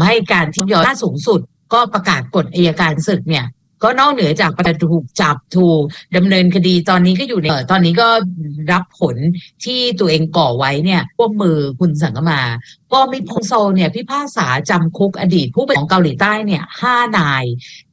ให้การที่ย้อนสูงสุดก็ประกาศกฎอัยการศึกเนี่ยก็นอกเหนือจากประถูกจับถูกดำเนินคดีตอนนี้ก็อยู่ในตอนนี้ก็รับผลที่ตัวเองก่อไว้เนี่ยร่วมมือคุณสังกมาก็มีพงโซเนี่ยพิพากษาจำคุกอดีตผู้เป็นของเกาหลีใต้เนี่ย5 นาย